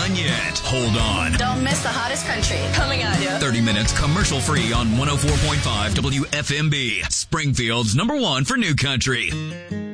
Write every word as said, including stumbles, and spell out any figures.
done yet. Hold on. Don't miss the hottest country. Coming at you. thirty minutes commercial free on one oh four point five W F M B. Springfield's number one for new country.